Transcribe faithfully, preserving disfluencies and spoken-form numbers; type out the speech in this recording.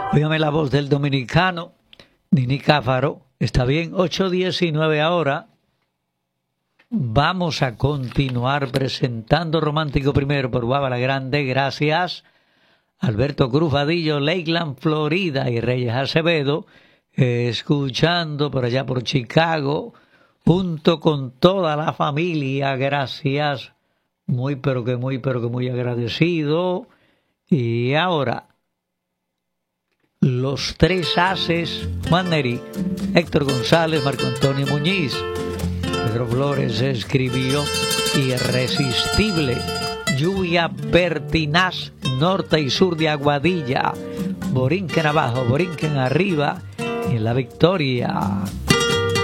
Óigame la voz del dominicano, Nini Cáfaro. Está bien, ocho diecinueve ahora. Vamos a continuar presentando Romántico Primero por Guava la Grande. Gracias. Alberto Cruz Vadillo, Lakeland, Florida y Reyes Acevedo, eh, escuchando por allá por Chicago, junto con toda la familia. Gracias. Muy, pero que muy, pero que muy agradecido. Y ahora, los tres haces, Juan Neri, Héctor González, Marco Antonio Muñiz. Pedro Flores escribió Irresistible, lluvia pertinaz, norte y sur de Aguadilla, Borinquen abajo, Borinquen arriba, y en la victoria.